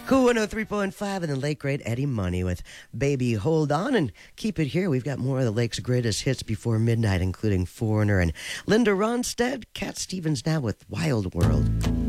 Cool 103.5 and the late great Eddie Money with Baby Hold On, and keep it here. We've got more of the lake's greatest hits before midnight, including Foreigner and Linda Ronstadt. Cat Stevens now with Wild World.